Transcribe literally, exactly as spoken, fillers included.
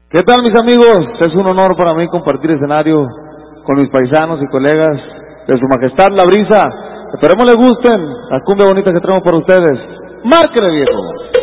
¿Qué tal, mis amigos? Es un honor para mí compartir escenario con mis paisanos y colegas de Su Majestad La Brisa. Esperemos les gusten la cumbia bonita que traemos para ustedes. ¡Márquele, viejo!